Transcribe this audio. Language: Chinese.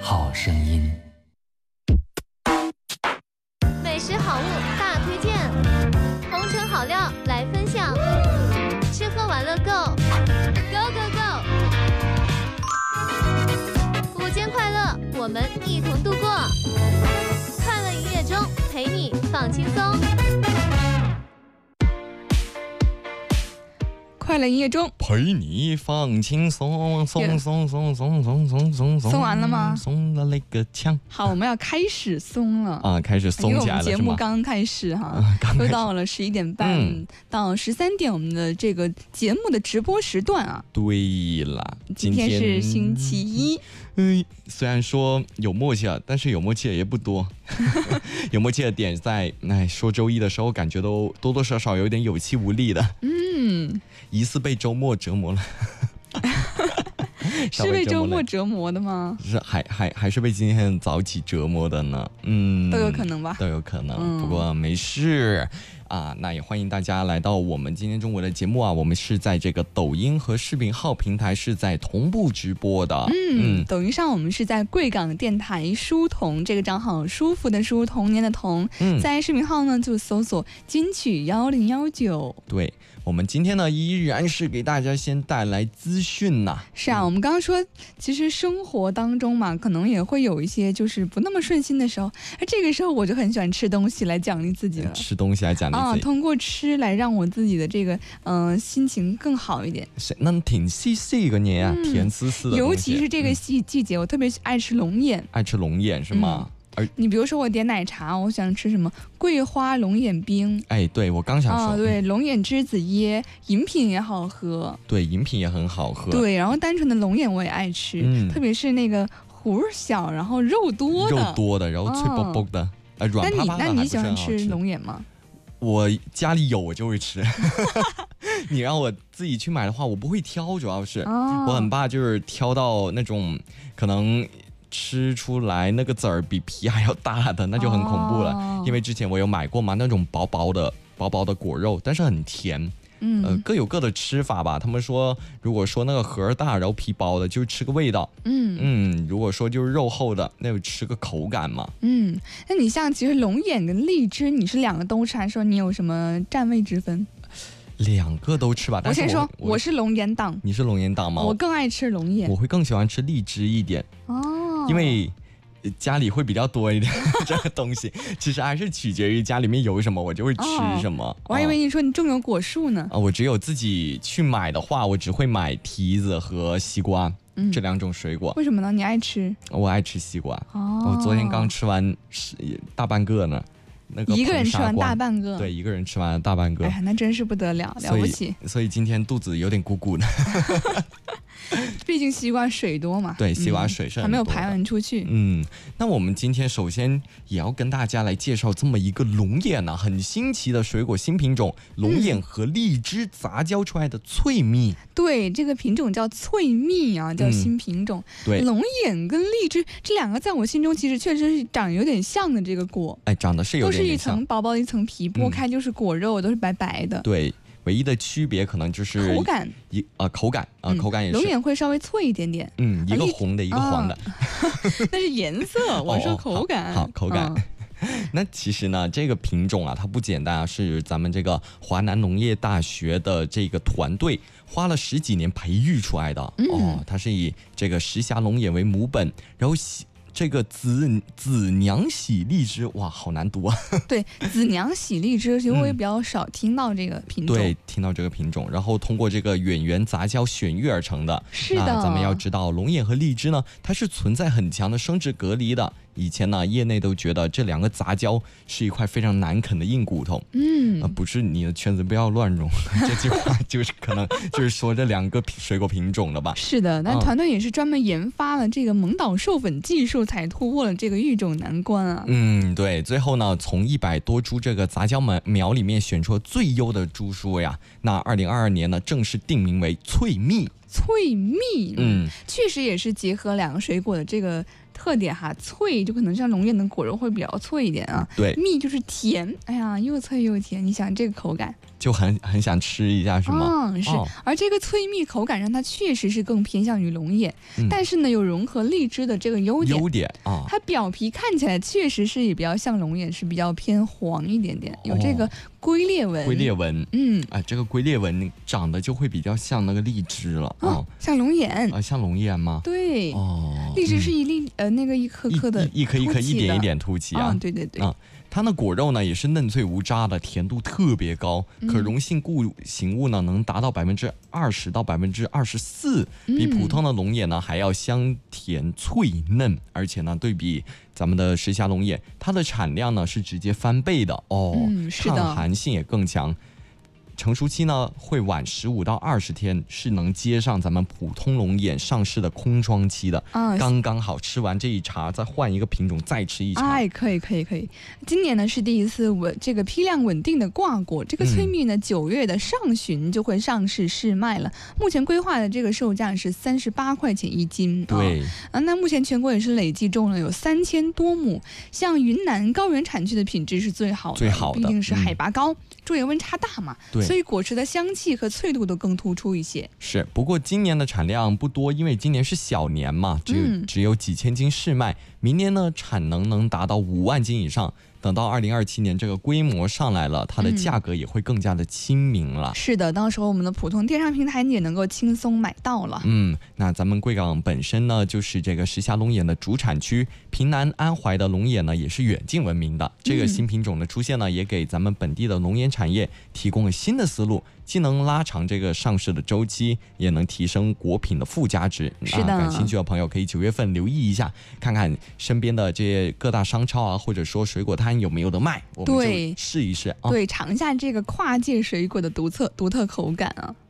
好声音。 美食好物大推荐，红尘好料来分享，吃喝玩乐 Go Go Go Go！ 午间快乐，我们一同度过，快乐音乐中陪你放轻松。 快乐音乐中陪你放轻松，松完了吗？ 松了那个枪。 好，我们要开始松了啊，开始松起来了， 因为我们节目刚刚开始哈，又到了11点半到13点，我们的这个节目的直播时段啊。 对了， 今天是星期一。 虽然说有默契啊，但是有默契也不多。有默契的点在，说周一的时候，感觉都多多少少有点有气无力的。疑似被周末折磨了。 是被周末折磨的吗？ 是还是被今天早起折磨的呢？ 都有可能吧， 都有可能。不过没事啊，那也欢迎大家来到我们今天中午的节目啊。我们是在这个抖音和视频号平台是在同步直播的。 抖音上我们是在贵港电台书童这个账号，舒服的舒，童年的童。在视频号呢就搜索金曲1019。 对。我们今天呢依然是给大家先带来资讯呐。 是啊，我们刚刚说其实生活当中嘛，可能也会有一些就是不那么顺心的时候，而这个时候我就很喜欢吃东西来奖励自己了。 吃东西来奖励自己通过吃来让我自己的这个心情更好一点。 是，那挺细个你啊，甜丝丝的。 尤其是这个季节，我特别爱吃龙眼。 爱吃龙眼是吗？ 你比如说我点奶茶，我想吃什么桂花龙眼冰。 对，我刚想说。 对，龙眼栀子椰，饮品也好喝。 对，饮品也很好喝。 对，然后单纯的龙眼我也爱吃，特别是那个核小，然后肉多的，然后脆卜卜的，软趴趴的。 那你喜欢吃龙眼吗？ 我家里有我就会吃。你让我自己去买的话，我不会挑，主要是我很怕就是挑到那种可能吃出来那个籽儿比皮还要大的，那就很恐怖了。因为之前我有买过嘛，那种薄薄的果肉，但是很甜。各有各的吃法吧。他们说，如果说那个核大然后皮薄的，就吃个味道。如果说就是肉厚的，那就吃个口感嘛。 那你像其实龙眼跟荔枝，你是两个都吃，还是说你有什么占位之分？ 两个都吃吧。 我先说，我是龙眼党。 你是龙眼党吗？ 我更爱吃龙眼。 我会更喜欢吃荔枝一点。因为家里会比较多一点这个东西，其实还是取决于家里面有什么我就会吃什么。 我还以为你说你种有果树呢。 我只有自己去买的话，我只会买提子和西瓜这两种水果。 为什么呢？你爱吃？ 我爱吃西瓜。我昨天刚吃完大半个呢。 一个人吃完大半个。 对，一个人吃完了大半个。 那真是不得了，了不起。 所以今天肚子有点鼓鼓的。 毕竟西瓜水多嘛。 对，西瓜水是很多的， 还没有排完出去。 那我们今天首先也要跟大家来介绍这么一个龙眼啊，很新奇的水果新品种，龙眼和荔枝杂交出来的脆蜜。 对，这个品种叫脆蜜啊，叫新品种。 对， 龙眼跟荔枝这两个在我心中其实确实是长有点像的这个果。 长得是有点像， 都是一层薄薄的一层皮，剥开就是果肉，都是白白的。 对。唯一的区别可能就是口感， 口感也是。 龙眼会稍微脆一点点， 一个红的，一个黄的， 那是颜色。我说口感， 好口感。那其实呢，这个品种啊，它不简单啊，是咱们这个华南农业大学的这个团队花了10几年培育出来的。它是以这个石峡龙眼为母本，然后这个子娘喜荔枝，哇，好难读啊！ 对，子娘喜荔枝，其实我也比较少听到这个品种。 对，听到这个品种，然后通过这个远缘杂交选育而成的。 是的， 咱们要知道，龙眼和荔枝呢，它是存在很强的生殖隔离的。以前呢，业内都觉得这两个杂交是一块非常难啃的硬骨头。不是你的圈子不要乱融，这句话就是可能就是说这两个水果品种了吧？ 是的，那团队也是专门研发了这个蒙导授粉技术，才突破了这个育种难关啊。 对，最后呢，从100多株这个杂交苗里面选出了最优的株数呀。那2022年呢，正式定名为脆蜜。 脆蜜，确实也是结合两个水果的这个特点哈，脆就可能像龙眼的果肉会比较脆一点啊。 对， 蜜就是甜，哎呀，又脆又甜，你想这个口感就很想吃一下，是吗？ 是。而这个脆蜜口感上，它确实是更偏向于龙眼，但是呢，有融合荔枝的这个优点啊。它表皮看起来确实是也比较像龙眼，是比较偏黄一点点，有这个龟裂纹。 龟裂纹，这个龟裂纹长得就会比较像那个荔枝了啊， 像龙眼啊，像龙眼吗？ 对，荔枝是一颗颗的， 一颗一点一点凸起啊， 对对对。 它的果肉呢也是嫩脆无渣的，甜度特别高，可溶性固形物呢能达到20%到24%，比普通的龙眼呢还要香甜脆嫩，而且呢对比咱们的时下龙眼，它的产量呢是直接翻倍的是的， 抗寒性也更强。成熟期呢会晚15到20天，是能接上咱们普通龙眼上市的空窗期的，刚刚好吃完这一茬，再换一个品种再吃一茬。 可以。今年呢是第一次这个批量稳定的挂果，这个脆蜜呢9月的上旬就会上市试卖了。目前规划的这个售价是38块钱一斤。 对那目前全国也是累计种了有3000多亩，像云南高原产区的品质是最好的，毕竟是海拔高，昼夜温差大嘛。对。所以果实的香气和脆度都更突出一些。 是，不过今年的产量不多，因为今年是小年嘛，只有几千斤试卖。明年呢，产能达到5万斤以上。等到2027年这个规模上来了，它的价格也会更加的亲民了。 是的，到时候我们的普通电商平台也能够轻松买到了。 那咱们贵港本身呢，就是这个时下龙眼的主产区，平南安淮的龙眼呢也是远近闻名的。这个新品种的出现呢，也给咱们本地的龙眼产业提供了新的思路，既能拉长这个上市的周期，也能提升果品的附加值。 是的， 感兴趣的朋友可以9月份留意一下，看看身边的这些各大商超啊，或者说水果摊有没有的卖，我们就试一试啊。 对，尝一下这个跨界水果的独特口感啊。